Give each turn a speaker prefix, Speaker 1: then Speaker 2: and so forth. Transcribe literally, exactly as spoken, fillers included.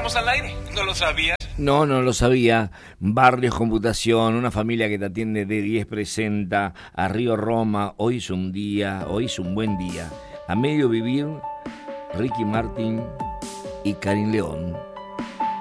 Speaker 1: estamos al aire, ¿no lo sabías?
Speaker 2: No, no lo sabía. Barrios Computación, una familia que te atiende de diez presenta a Río Roma. Hoy es un día, hoy es un buen día. A medio vivir, Ricky Martin y Karin León.